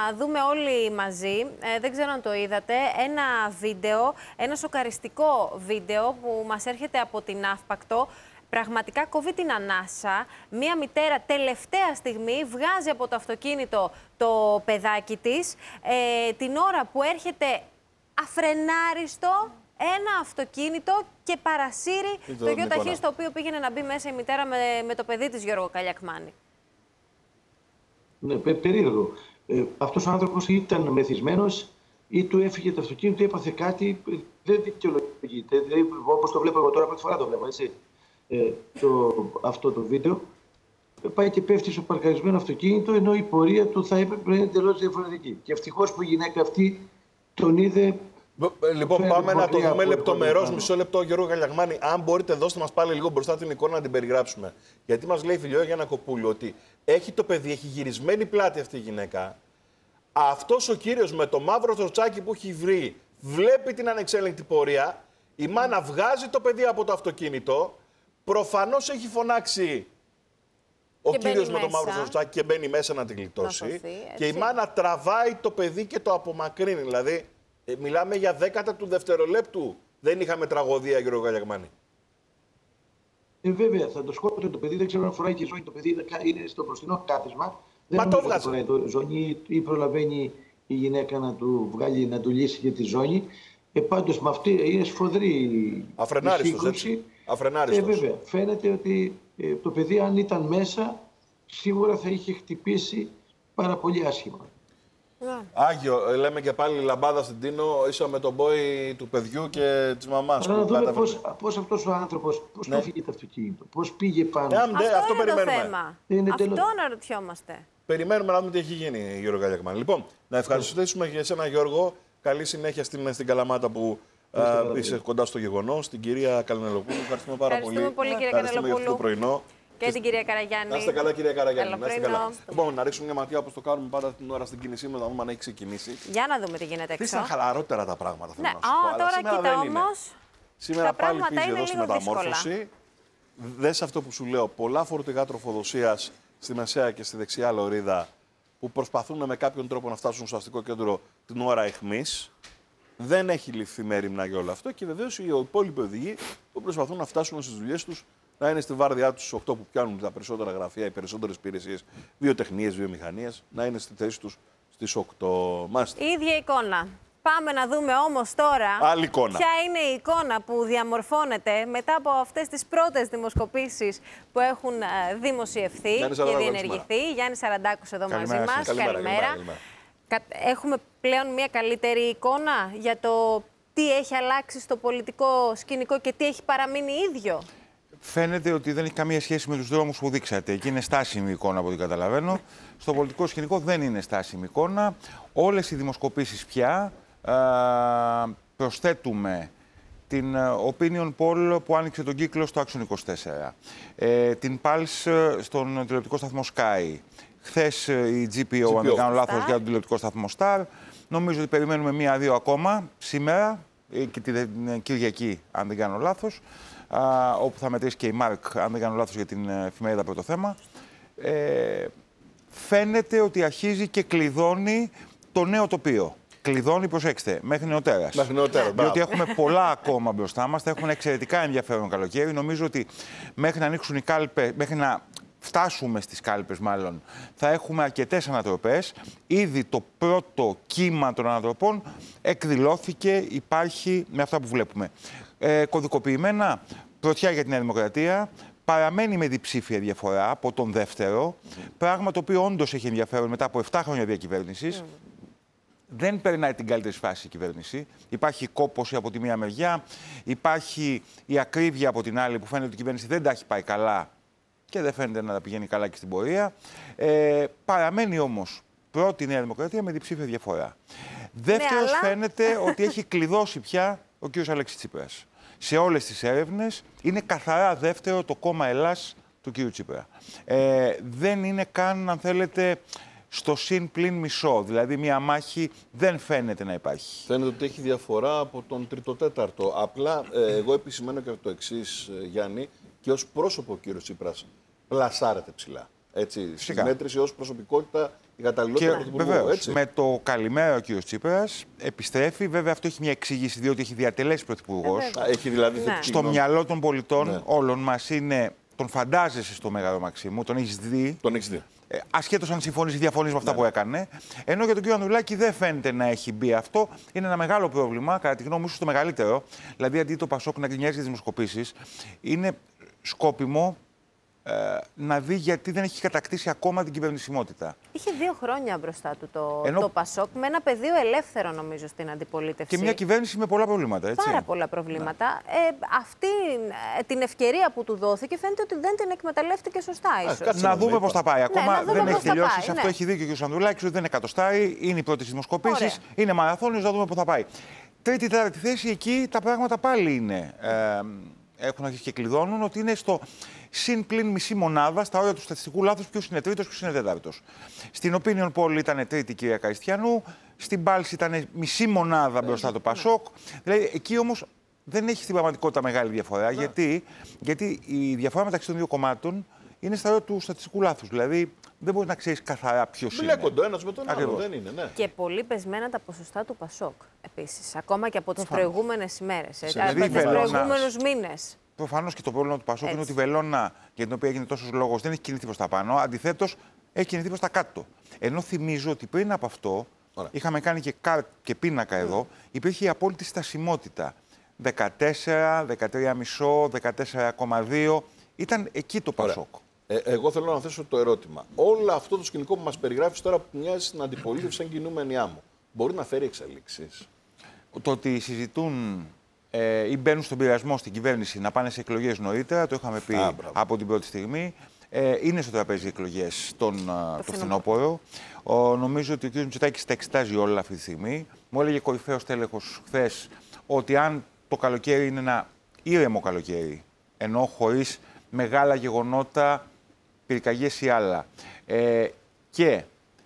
δούμε όλοι μαζί, δεν ξέρω αν το είδατε, ένα βίντεο, ένα σοκαριστικό βίντεο που μας έρχεται από την Αύπακτο. Πραγματικά κόβει την ανάσα. Μία μητέρα τελευταία στιγμή βγάζει από το αυτοκίνητο το παιδάκι της, την ώρα που έρχεται αφρενάριστο ένα αυτοκίνητο και παρασύρει το γιοταχή στο οποίο πήγαινε να μπει μέσα η μητέρα με το παιδί της, Γιώργο Καλιακμάνη. Ναι, περίεργο. Αυτός ο άνθρωπος ήταν μεθυσμένος ή του έφυγε το αυτοκίνητο, έπαθε κάτι, δεν δικαιολογείται. Δηλαδή, όπως το βλέπω εγώ τώρα, πρώτη φορά το βλέπω, έτσι. Αυτό το βίντεο, πάει και πέφτει στο παρκαρισμένο αυτοκίνητο, ενώ η πορεία του θα έπρεπε να είναι εντελώς διαφορετική. Και ευτυχώς που η γυναίκα αυτή τον είδε. Λοιπόν, πάμε να το δούμε λεπτομερώς. Μισό λεπτό, Γιώργο Καλιακμάνη. Αν μπορείτε, δώστε μας πάλι λίγο μπροστά την εικόνα να την περιγράψουμε. Γιατί μας λέει η Φιλιόγια Κοπούλου ότι έχει το παιδί, έχει γυρισμένη πλάτη αυτή η γυναίκα. Αυτός ο κύριος με το μαύρο τροτσάκι που έχει βρει, βλέπει την ανεξέλεγκτη πορεία. Η μάνα βγάζει το παιδί από το αυτοκίνητο. Προφανώς έχει φωνάξει ο κύριος με το μαύρο τροτσάκι και μπαίνει μέσα να την γλιτώσει. Και η μάνα τραβάει το παιδί και το απομακρύνει. Δηλαδή, μιλάμε για δέκατα του δευτερολέπτου. Δεν είχαμε τραγωδία, Γιώργο Καλιακμάνη. Βέβαια, θα το σκότωσε το παιδί, δεν ξέρω αν φοράει και ζώνη. Το παιδί είναι στο μπροστινό κάθισμα. Μα το βγάζει. Το ζώνη ή προλαβαίνει η γυναίκα να του βγάλει, να του λύσει και τη ζώνη. Πάντως με αυτή είναι σφοδρή η σύγκρουση. Βέβαια, φαίνεται ότι το παιδί, αν ήταν μέσα, σίγουρα θα είχε χτυπήσει πάρα πολύ άσχημα. Άγιο, λέμε και πάλι λαμπάδα στην Τίνο, ίσα με τον μπόι του παιδιού και της μαμάς. Να δούμε πώς αυτός ο άνθρωπος, πώς το έφυγε το αυτοκίνητο, πώς πήγε πάνω. Αυτό περιμένουμε. Αυτό αναρωτιόμαστε. Περιμένουμε να δούμε τι έχει γίνει, Γιώργο Καλιακμάνη. Λοιπόν, να ευχαριστήσουμε και εσένα, Γιώργο. Καλή συνέχεια στην Καλαμάτα που είσαι κοντά στο γεγονός. Την κυρία Καλνελοπούλου, ευχαριστούμε πάρα πολύ. Ευχαριστούμε πολύ, κυρία Καλνελοπούλου. Και την κυρία Καραγιάννη. Να είστε καλά, κυρία Καραγιάννη. Να είστε καλά. Λοιπόν, να ρίξουμε μια ματιά όπως το κάνουμε πάντα την ώρα στην κίνησή μας, να δούμε αν έχει ξεκινήσει. Για να δούμε τι γίνεται έξω. Ήσαν χαλαρότερα τα πράγματα, θέλω να σου πω. Τώρα κοίτα όμως. Σήμερα πάλι πίζει εδώ στη μεταμόρφωση. Δες αυτό που σου λέω. Πολλά φορτηγά τροφοδοσίας στη μεσαία και στη δεξιά λωρίδα που προσπαθούν με κάποιον τρόπο να φτάσουν στο αστικό κέντρο την ώρα αιχμής. Δεν έχει ληφθεί μέριμνα για όλο αυτό και βεβαίως οι υπόλοιποι οδηγοί που προσπαθούν να φτάσουν στις δουλειές τους, να είναι στη βάρδιά τους στις 8 που πιάνουν τα περισσότερα γραφεία, οι περισσότερες υπηρεσίες, βιοτεχνίες, βιομηχανίες, να είναι στη θέση τους στις 8. Μάλιστα. Η ίδια εικόνα. Πάμε να δούμε όμως τώρα ποια είναι η εικόνα που διαμορφώνεται μετά από αυτές τις πρώτες δημοσκοπήσεις που έχουν δημοσιευθεί και διενεργηθεί. Γιάννη Σαραντάκος εδώ μαζί μας. Καλημέρα. Έχουμε πλέον μια καλύτερη εικόνα για το τι έχει αλλάξει στο πολιτικό σκηνικό και τι έχει παραμείνει ίδιο. Φαίνεται ότι δεν έχει καμία σχέση με τους δρόμους που δείξατε. Εκεί είναι στάσιμη εικόνα από ό,τι καταλαβαίνω. Στο πολιτικό σκηνικό δεν είναι στάσιμη εικόνα. Όλες οι δημοσκοπήσεις πια προσθέτουμε την Opinion Poll που άνοιξε τον κύκλο στο Action 24. Την Pulse στον τηλεοπτικό σταθμό Sky. Χθες η GPO, αν δεν κάνω λάθος, για τον τηλεοπτικό σταθμό Star. Νομίζω ότι περιμένουμε μία-δύο ακόμα σήμερα και την Κυριακή, αν δεν κάνω λάθος. Όπου θα μετρήσει και η Μάρκ, αν δεν κάνω λάθος, για την εφημερίδα Πρώτο Θέμα. Φαίνεται ότι αρχίζει και κλειδώνει το νέο τοπίο. Κλειδώνει, προσέξτε, μέχρι νεοτέρας. Διότι έχουμε πολλά ακόμα μπροστά μας. Θα έχουμε ένα εξαιρετικά ενδιαφέρον καλοκαίρι. Νομίζω ότι μέχρι να ανοίξουν οι κάλπες, μέχρι να φτάσουμε στις κάλπες μάλλον, θα έχουμε αρκετές ανατροπές. Ήδη το πρώτο κύμα των ανατροπών εκδηλώθηκε, υπάρχει με αυτά που βλέπουμε. Κωδικοποιημένα, πρωτιά για τη Νέα Δημοκρατία, παραμένει με διψήφια διαφορά από τον δεύτερο, πράγμα το οποίο όντως έχει ενδιαφέρον μετά από 7 χρόνια διακυβέρνησης. Δεν περνάει την καλύτερη φάση η κυβέρνηση. Υπάρχει κόπωση από τη μία μεριά, υπάρχει η ακρίβεια από την άλλη που φαίνεται ότι η κυβέρνηση δεν τα έχει πάει καλά και δεν φαίνεται να τα πηγαίνει καλά και στην πορεία. Παραμένει όμως πρώτη η Νέα Δημοκρατία με διψήφια διαφορά. Δεύτερος φαίνεται ότι έχει κλειδώσει πια ο κ. Αλέξης Τσίπρας. Σε όλες τις έρευνες είναι καθαρά δεύτερο το κόμμα Ελλάς του κ. Τσίπρα. Δεν είναι καν, αν θέλετε, στο συν πλην μισό. Δηλαδή, μια μάχη δεν φαίνεται να υπάρχει. Φαίνεται ότι έχει διαφορά από τον τρίτο-τέταρτο. Απλά, εγώ επισημαίνω και το εξής, Γιάννη, και ως πρόσωπο ο κ. Τσίπρας πλασάρεται ψηλά. στη μέτρηση ως προσωπικότητα η καταλληλότητα του Πρωθυπουργού. Με το καλημέρα ο κ. Τσίπρας επιστρέφει. Βέβαια, αυτό έχει μια εξήγηση, διότι έχει διατελέσει πρωθυπουργός. Έχει δηλαδή στο μυαλό των πολιτών όλων μας είναι. Τον φαντάζεσαι στο Μέγαρο Μαξίμου, τον έχεις δει. Τον έχεις δει. Ασχέτως αν συμφωνείς ή διαφωνείς με αυτά που έκανε. Ενώ για τον κύριο Ανδρουλάκη δεν φαίνεται να έχει μπει αυτό. Είναι ένα μεγάλο πρόβλημα, κατά τη γνώμη μου, ίσως το μεγαλύτερο. Δηλαδή, αντί το Πασόκ να γκρινιάζει τις δημοσκοπήσεις, είναι σκόπιμο να δει γιατί δεν έχει κατακτήσει ακόμα την κυβερνησιμότητα. Είχε 2 χρόνια μπροστά του το Πασόκ, με ένα πεδίο ελεύθερο, νομίζω, στην αντιπολίτευση. Και μια κυβέρνηση με πολλά προβλήματα, έτσι. Πάρα πολλά προβλήματα. Αυτή την ευκαιρία που του δόθηκε φαίνεται ότι δεν την εκμεταλλεύτηκε σωστά, ίσως. Να δούμε πώς θα πάει. Ακόμα δεν έχει τελειώσει. Σε αυτό ναι. έχει δίκιο ο κ. Ανδρουλάκης, ότι δεν είναι εκατοστάρι, είναι οι πρώτες δημοσκοπήσεις, είναι μαραθώνιος, να δούμε πώς θα πάει. Τρίτη, τέταρτη θέση, εκεί τα πράγματα πάλι είναι. Έχουν αρχίσει και κλειδώνουν ότι είναι στο συν πλην μισή μονάδα στα όρια του στατιστικού λάθους ποιος είναι τρίτος, ποιος είναι τέταρτος. Στην Opinion Poll ήταν τρίτη η κυρία Καριστιανού, στην Πάλση ήταν μισή μονάδα μπροστά το Πασόκ. Δηλαδή εκεί όμως δεν έχει στην πραγματικότητα μεγάλη διαφορά. Γιατί η διαφορά μεταξύ των δύο κομμάτων είναι στα όρια του στατιστικού λάθους. Δηλαδή δεν μπορεί να ξέρει καθαρά ποιος είναι. Μπλέκονται ο ένας με τον άλλο. Δεν είναι, ναι. Και πολύ πεσμένα τα ποσοστά του Πασόκ επίσης. Ακόμα και από τις προηγούμενες ημέρες. Από Δηλαδή, τους προηγούμενους μήνες. Προφανώς και το πρόβλημα του Πασόκ είναι ότι η βελόνα για την οποία έγινε τόσος λόγος δεν έχει κινηθεί προς τα πάνω. Αντιθέτως, έχει κινηθεί προς τα κάτω. Ενώ θυμίζω ότι πριν από αυτό, είχαμε κάνει και πίνακα εδώ, υπήρχε η απόλυτη στασιμότητα. 14, 13,5, 14,2. Ήταν εκεί το Πασόκ. Εγώ θέλω να θέσω το ερώτημα. Όλο αυτό το σκηνικό που μας περιγράφεις τώρα που μοιάζει στην αντιπολίτευση σαν κινούμενη άμμο, μπορεί να φέρει εξελίξεις? Το ότι συζητούν ή μπαίνουν στον πειρασμό στην κυβέρνηση να πάνε σε εκλογές νωρίτερα, το είχαμε πει από την πρώτη στιγμή. Είναι στο τραπέζι οι εκλογές το φθινόπωρο. Νομίζω ότι ο κ. Μητσοτάκης τα εξετάζει όλα αυτή τη στιγμή. Μου έλεγε κορυφαίος τέλεχος χθες ότι αν το καλοκαίρι είναι ένα ήρεμο καλοκαίρι, ενώ χωρίς μεγάλα γεγονότα, πυρκαγιές ή άλλα, και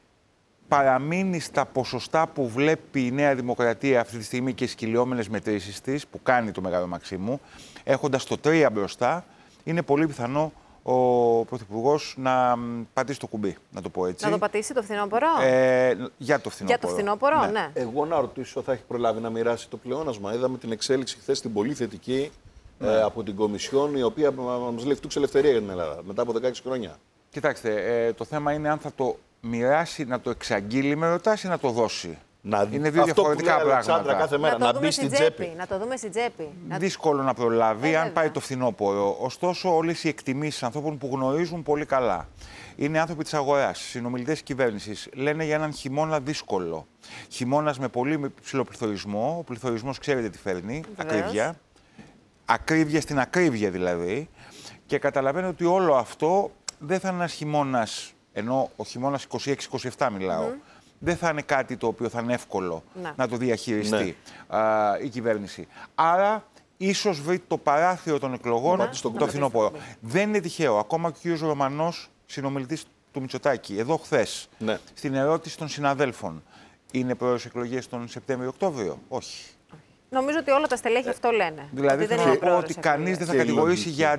παραμείνει στα ποσοστά που βλέπει η Νέα Δημοκρατία αυτή τη στιγμή και οι σκυλιόμενες μετρήσεις της, που κάνει το Μέγαρο Μαξίμου, έχοντας το 3 μπροστά, είναι πολύ πιθανό ο Πρωθυπουργός να πατήσει το κουμπί, να το πω έτσι. Να το πατήσει το φθινόπωρο. Για το φθινόπωρο. Για το φθινόπωρο, ναι. Εγώ να ρωτήσω, θα έχει προλάβει να μοιράσει το πλεόνασμα? Είδαμε την εξέλιξη χθες την πολύ θετική από την Κομισιόν, η οποία μας λέει φτούξε ελευθερία για την Ελλάδα μετά από 16 χρόνια. Κοιτάξτε, το θέμα είναι αν θα το μοιράσει, να το εξαγγείλει, με ρωτάς, ή να το δώσει. Είναι δύο διαφορετικά πράγματα. Κάθε μέρα, να μπει στην τσέπη. Να το δούμε στην τσέπη. Δύσκολο να προλάβει αν πάει το φθινόπωρο. Ωστόσο, όλες οι εκτιμήσεις ανθρώπων που γνωρίζουν πολύ καλά, είναι άνθρωποι της αγοράς, συνομιλητές της κυβέρνησης, λένε για έναν χειμώνα δύσκολο. Χειμώνας με πολύ ψηλό πληθωρισμό. Ο πληθωρισμός ξέρετε τι φέρνει, ακρίβεια. Ακρίβεια στην ακρίβεια δηλαδή. Και καταλαβαίνω ότι όλο αυτό δεν θα είναι ένας χειμώνας, ενώ ο χειμώνας 26-27 μιλάω, δεν θα είναι κάτι το οποίο θα είναι εύκολο να το διαχειριστεί η κυβέρνηση. Άρα, ίσως βρει το παράθυρο των εκλογών το φθινόπωρο. Δεν είναι τυχαίο. Ακόμα και ο κ. Ρωμανός, συνομιλητής του Μητσοτάκη, εδώ χθες, στην ερώτηση των συναδέλφων, είναι πρόεδρος εκλογές τον Σεπτέμβριο-Οκτώβριο? Όχι. Νομίζω ότι όλα τα στελέχη αυτό λένε. Δηλαδή, θέλω να πω ότι κανείς δεν θα κατηγορήσει για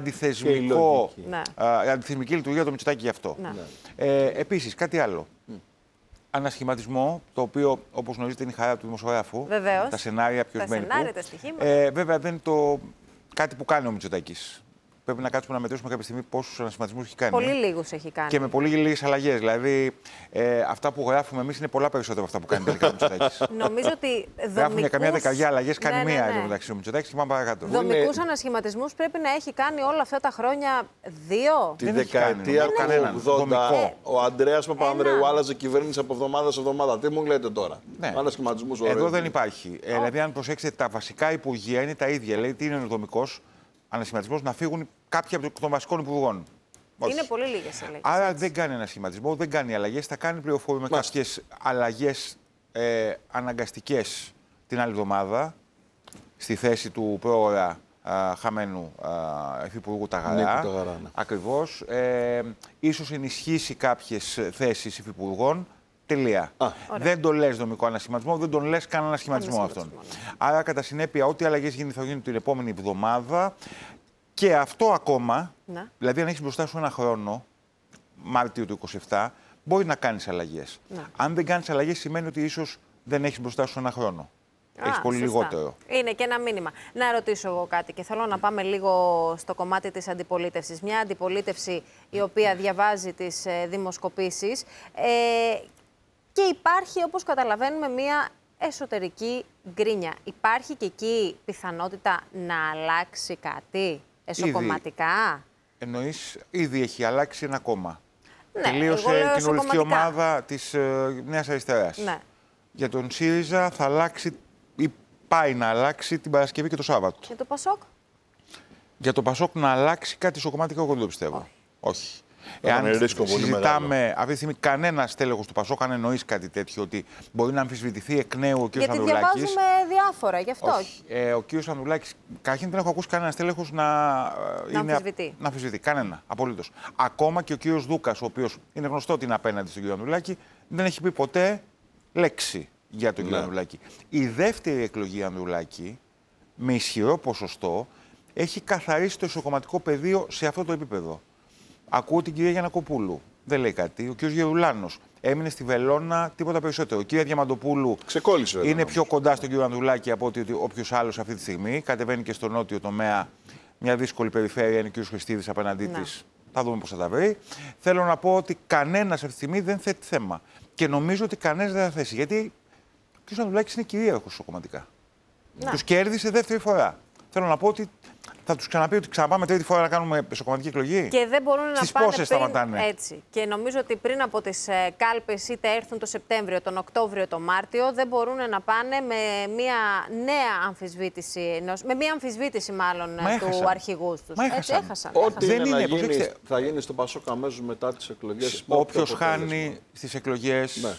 αντιθεσμική λειτουργία το Μητσοτάκη γι' αυτό. Επίσης, κάτι άλλο. Ανασχηματισμό, το οποίο, όπως γνωρίζετε, είναι η χαρά του δημοσιογράφου. Βεβαίως. Τα σενάρια, ποιος μπαίνει πού. Τα στοιχήματα. Βέβαια, δεν είναι κάτι που κάνει ο Μητσοτάκης. Πρέπει να κάτσουμε να μετρήσουμε κάποια στιγμή πόσους ανασχηματισμούς έχει κάνει. Πολύ λίγους έχει κάνει. Και με πολύ λίγες αλλαγές. Δηλαδή, αυτά που γράφουμε εμείς είναι πολλά περισσότερα από αυτά που κάνει τελικά ο Μητσοτάκης. Νομίζω ότι γράφουμε για καμιά δεκαετία αλλαγές, κάνει μία εδώ μεταξύ ο Μητσοτάκης και πάμε παρακάτω. Δομικούς ανασχηματισμούς πρέπει να έχει κάνει όλα αυτά τα χρόνια 2. Τη δεκαετία του 80, ο Ανδρέας Παπανδρέου άλλαζε κυβέρνηση από εβδομάδα σε εβδομάδα. Τι μου λέτε τώρα? Ανασχηματισμούς ωραίους. Εδώ δεν υπάρχει. Δηλαδή, αν προσέξετε, τα βασικά υπουργεία είναι τα ίδια. Λέει τι είναι ο δομικός ανασχηματισμός, να φύγουν κάποιοι από των βασικών υπουργών. Είναι πολύ λίγες αλλαγές. Άρα δεν κάνει ανασχηματισμό, δεν κάνει αλλαγές. Θα κάνει πληροφορία με κάποιες αλλαγές αναγκαστικές την άλλη εβδομάδα στη θέση του πρόωρα χαμένου υφυπουργού Ταγαρά. Ακριβώς. Ίσως ενισχύσει κάποιες θέσεις υφυπουργών. Τελεία. Δεν το λες δομικό ανασχηματισμό, δεν τον λες καν ανασχηματισμό αυτόν. Άρα, κατά συνέπεια, ό,τι αλλαγές θα γίνουν την επόμενη εβδομάδα. Και αυτό ακόμα, δηλαδή, αν έχεις μπροστά σου ένα χρόνο, Μάρτιο του 27, μπορεί να κάνεις αλλαγές. Ναι. Αν δεν κάνεις αλλαγές, σημαίνει ότι ίσως δεν έχεις μπροστά σου ένα χρόνο. Έχεις πολύ σωστά. λιγότερο. Είναι και ένα μήνυμα. Να ρωτήσω εγώ κάτι και θέλω να πάμε λίγο στο κομμάτι της αντιπολίτευσης. Μια αντιπολίτευση η οποία διαβάζει τις δημοσκοπήσεις και υπάρχει, όπως καταλαβαίνουμε, μια εσωτερική γκρίνια. Υπάρχει και εκεί πιθανότητα να αλλάξει κάτι εσωκομματικά? Εννοείς, ήδη έχει αλλάξει ένα κόμμα. Ναι, τελείωσε η κοινοβουλευτική ομάδα της Νέας Αριστεράς. Ναι. Για τον ΣΥΡΙΖΑ θα αλλάξει ή πάει να αλλάξει την Παρασκευή και το Σάββατο. Για το ΠΑΣΟΚ? Για το ΠΑΣΟΚ να αλλάξει κάτι σοκομματικό, εγώ δεν το πιστεύω. Όχι. Εάν συζητάμε αυτή τη στιγμή κανένα τέλεχος του ΠΑΣΟΚ, αν εννοείς κάτι τέτοιο, ότι μπορεί να αμφισβητηθεί εκ νέου ο κ. Ανδρουλάκης. Γιατί διαβάζουμε διάφορα, γι' αυτό. Ο κ. Ανδρουλάκης, καταρχήν δεν έχω ακούσει κανένα τέλεχος να αμφισβητεί. Κανένα, απολύτως. Ακόμα και ο κ. Δούκας, ο οποίος είναι γνωστό ότι είναι απέναντι στον κ. Ανδρουλάκη, δεν έχει πει ποτέ λέξη για τον κ. Ανδρουλάκη. Η δεύτερη εκλογή Ανδρουλάκη, με ισχυρό ποσοστό, έχει καθαρίσει το εσωκομματικό πεδίο σε αυτό το επίπεδο. Ακούω την κυρία Γιαννακοπούλου. Δεν λέει κάτι. Ο κ. Γερουλάνος έμεινε στη Βελόνα, τίποτα περισσότερο. Η κυρία Διαμαντοπούλου είναι πιο κοντά στον κ. Ανδρουλάκη από ότι όποιος άλλος αυτή τη στιγμή. Κατεβαίνει και στο νότιο τομέα, μια δύσκολη περιφέρεια, είναι ο κ. Χριστίδης απέναντί της. Θα δούμε πώς θα τα βρει. Θέλω να πω ότι κανένας αυτή τη στιγμή δεν θέτει θέμα. Και νομίζω ότι κανένας δεν θα θέσει. Γιατί ο κ. Ανδρουλάκης είναι κυρίαρχος σοκομματικά. Τους κέρδισε δεύτερη φορά. Θέλω να πω ότι θα τους ξαναπεί ότι ξαναπάμε τρίτη φορά να κάνουμε εσωκομματική εκλογή. Και δεν μπορούν να πάνε πόσες σταματάνε. Έτσι. Και νομίζω ότι πριν από τις κάλπες, είτε έρθουν το Σεπτέμβριο, τον Οκτώβριο, τον Μάρτιο, δεν μπορούν να πάνε με μια νέα αμφισβήτηση, με μια αμφισβήτηση μάλλον του αρχηγού τους. Έτσι έχασαν. Ό,τι δεν είναι, θα γίνει στο ΠΑΣΟΚ αμέσως μετά τις εκλογές. Όποιος χάνει στις εκλογές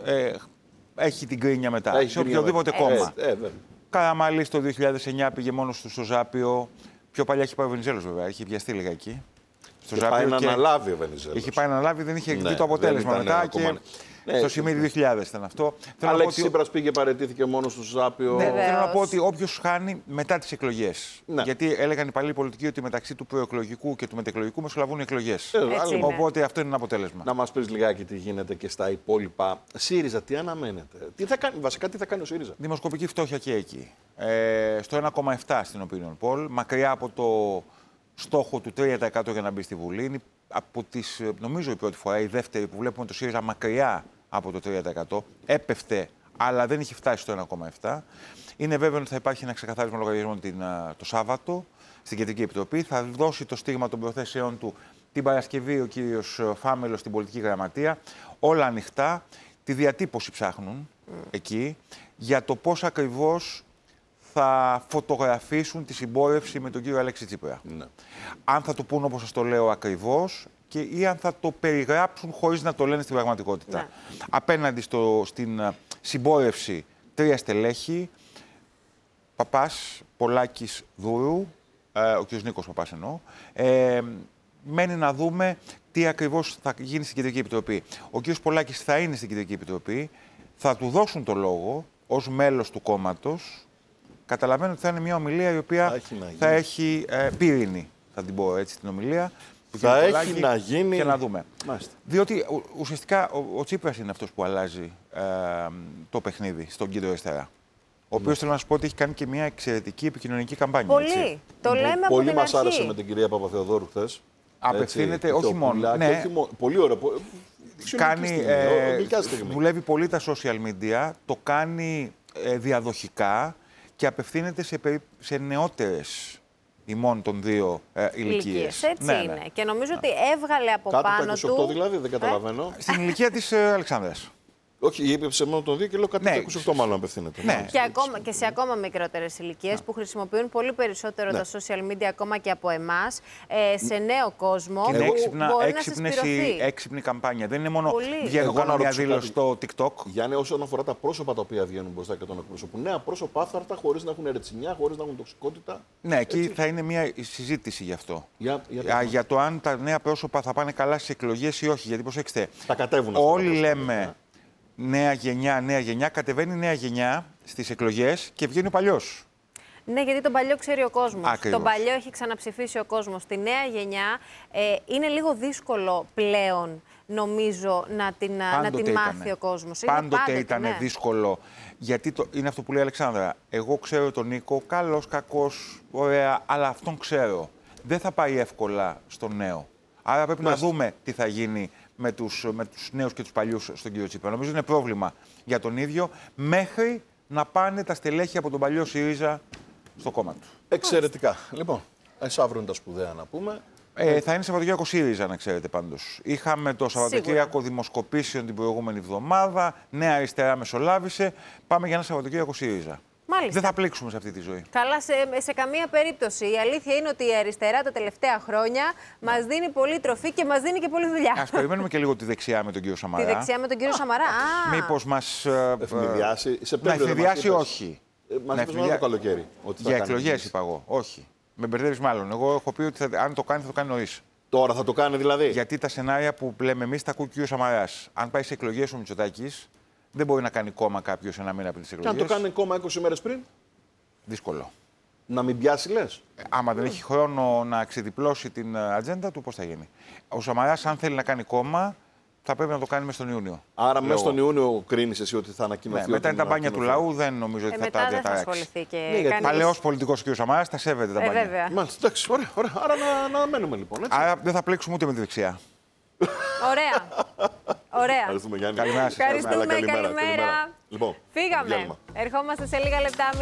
έχει την κρίνια μετά. Σε οποιοδήποτε κόμμα. Καραμαλής το 2009 πήγε μόνος του στο Ζάπιο. Πιο παλιά είχε πάει ο Βενιζέλος, βέβαια. Είχε βιαστεί λίγα εκεί. Στο Ζάπιο πάει να αναλάβει ο Βενιζέλος. Είχε πάει να αναλάβει, δεν είχε δει το αποτέλεσμα μετά. Και στο σημείο 2000 ήταν αυτό. Αλέξης Τσίπρας πήγε, παραιτήθηκε μόνος στο Ζάπιο. Θέλω να πω ότι όποιος χάνει μετά τις εκλογές. Γιατί έλεγαν οι παλιοί πολιτικοί ότι μεταξύ του προεκλογικού και του μετεκλογικού μεσολαβούν οι εκλογές. Οπότε αυτό είναι ένα αποτέλεσμα. Να μας πεις λιγάκι τι γίνεται και στα υπόλοιπα. ΣΥΡΙΖΑ, τι αναμένεται? Βασικά τι θα κάνει ο ΣΥΡΙΖΑ? Δημοσκοπική φτώχεια και εκεί. Στο 1,7 στην Opinion Poll, μακριά από το στόχο του 3% για να μπει στη Βουλή. Είναι από τις, νομίζω η πρώτη φορά, η δεύτερη που βλέπουμε το ΣΥΡΙΖΑ μακριά από το 3%. Έπεφτε, αλλά δεν έχει φτάσει στο 1,7. Είναι βέβαιο ότι θα υπάρχει ένα ξεκαθάρισμα λογαριασμών το Σάββατο στην Κεντρική Επιτροπή. Θα δώσει το στίγμα των προθέσεών του την Παρασκευή ο κύριος Φάμελος στην Πολιτική Γραμματεία. Όλα ανοιχτά. Τη διατύπωση ψάχνουν εκεί για το πώς ακριβώς θα φωτογραφίσουν τη συμπόρευση με τον κύριο Αλέξη Τσίπρα. Ναι. Αν θα το πούν όπως σας το λέω ακριβώς ή αν θα το περιγράψουν χωρίς να το λένε στην πραγματικότητα. Ναι. Απέναντι στην συμπόρευση 3 στελέχη, Παπάς, Πολάκης, Δούρου, ο κ. Νίκος Παπάς εννοώ, μένει να δούμε τι ακριβώς θα γίνει στην Κεντρική Επιτροπή. Ο κ. Πολάκης θα είναι στην Κεντρική Επιτροπή, θα του δώσουν το λόγο ως μέλος του κόμματος. Καταλαβαίνω ότι θα είναι μια ομιλία η οποία θα έχει πύρινη, θα την πω έτσι, την ομιλία. Θα έχει να γίνει και να δούμε. Μάλιστα. Διότι ουσιαστικά ο Τσίπρας είναι αυτός που αλλάζει το παιχνίδι στον κύριο αριστερά. Ο οποίος θέλω να σας πω ότι έχει κάνει και μια εξαιρετική επικοινωνική καμπάνια. Πολύ. Έτσι. Το λέμε από την πολύ αρχή. Μας άρεσε με την κυρία Παπαθεοδόρου χθες. Απευθύνεται όχι μόνο. Ναι. Πολύ ωραία. Κάνει, δουλεύει πολύ τα social media, το κάνει διαδοχικά και απευθύνεται σε νεότερες ημών των δύο ηλικίες. Έτσι είναι. Και νομίζω ότι έβγαλε από πάνω του... Κάτω τα 28 δηλαδή, δεν καταλαβαίνω. Στην ηλικία της Αλεξάνδρας. Όχι, είπε σε μόνο τον 2 και λέω κάτι τα 28 μάλλον απευθύνεται. Ναι. Και σε ακόμα μικρότερες ηλικίες που χρησιμοποιούν πολύ περισσότερο τα social media ακόμα και από εμάς, σε νέο κόσμο. Είναι έξυπνη καμπάνια. Δεν είναι μόνο βγαίνω μια δήλωση στο TikTok. Γιάννη, όσον αφορά τα πρόσωπα τα οποία βγαίνουν μπροστά και τον εκπροσωπούν. Νέα πρόσωπα άθαρτα, χωρίς να έχουν ρετσινιά, χωρίς να έχουν τοξικότητα. Ναι, εκεί θα είναι μια συζήτηση γι' αυτό. Για το αν τα νέα πρόσωπα θα πάνε καλά στις εκλογές ή όχι. Γιατί προσέξτε, όλοι λέμε. Νέα γενιά, κατεβαίνει η νέα γενιά στις εκλογές και βγαίνει ο παλιός. Ναι, γιατί τον παλιό ξέρει ο κόσμος. Ακριβώς. Τον παλιό έχει ξαναψηφίσει ο κόσμος. Στη νέα γενιά είναι λίγο δύσκολο πλέον, νομίζω, να την μάθει ο κόσμος. Πάντοτε ήταν δύσκολο. Γιατί είναι αυτό που λέει η Αλεξάνδρα. Εγώ ξέρω τον Νίκο, καλός, κακός, ωραία, αλλά αυτόν ξέρω. Δεν θα πάει εύκολα στον νέο. Άρα πρέπει να δούμε τι θα γίνει με τους νέους και τους παλιούς στον κύριο Τσίπρα. Νομίζω είναι πρόβλημα για τον ίδιο, μέχρι να πάνε τα στελέχη από τον παλιό ΣΥΡΙΖΑ στο κόμμα του. Εξαιρετικά. Λοιπόν, αύριο είναι τα σπουδαία να πούμε. Θα είναι Σαββατοκύριακο ΣΥΡΙΖΑ, να ξέρετε πάντως. Είχαμε το Σαββατοκύριακο δημοσκοπήσεων την προηγούμενη εβδομάδα. Νέα Αριστερά μεσολάβησε. Πάμε για ένα Σαββατοκύριακο ΣΥΡΙΖΑ. Μάλιστα. Δεν θα πλήξουμε σε αυτή τη ζωή. Καλά, σε καμία περίπτωση. Η αλήθεια είναι ότι η αριστερά τα τελευταία χρόνια μας δίνει πολύ τροφή και μας δίνει και πολύ δουλειά. Ας περιμένουμε και λίγο τη δεξιά με τον κύριο Σαμαρά. Τη δεξιά με τον κύριο Σαμαρά. Μήπως μας ευνηδιάσει. να ευνηδιάσει, όχι. Μας είπες μόνο το καλοκαίρι. Για εκλογές είπα εγώ. Όχι. Με μπερδεύεις μάλλον. Εγώ έχω πει ότι αν το κάνει, θα το κάνει νωρίς. Τώρα θα το κάνει δηλαδή. Γιατί τα σενάρια που λέμε εμείς τα ακούει ο κύριος Σαμαράς. Αν πάει σε εκλογές ο Μητσοτάκης, δεν μπορεί να κάνει κόμμα κάποιος ένα μήνα πριν τις εκλογές. Και αν το κάνει κόμμα 20 μέρες πριν. Δύσκολο. Να μην πιάσει, λες. Άμα δεν έχει χρόνο να ξεδιπλώσει την ατζέντα του, πώς θα γίνει. Ο Σαμαράς, αν θέλει να κάνει κόμμα, θα πρέπει να το κάνει μέσα στον Ιούνιο. Άρα, μέσα στον Ιούνιο κρίνεις εσύ ότι θα ανακοινωθεί. Ναι, μετά είναι τα μπάνια του λαού, δεν νομίζω ότι θα τα διαταράξει. Παλαιός πολιτικός κ. Σαμαράς, τα σέβεται τα μπάνια. Βέβαια. Μάλιστα, εντάξει, ωραία. Άρα να μένουμε λοιπόν. Έτσι. Άρα δεν θα πλήξουμε ούτε με τη δεξιά. Ωραία. Ωραία. Ευχαριστούμε, Γιάννη. Καλημέρα σας. Ευχαριστούμε, καλημέρα. Λοιπόν, φύγαμε. διάλειμμα. Ερχόμαστε σε λίγα λεπτά.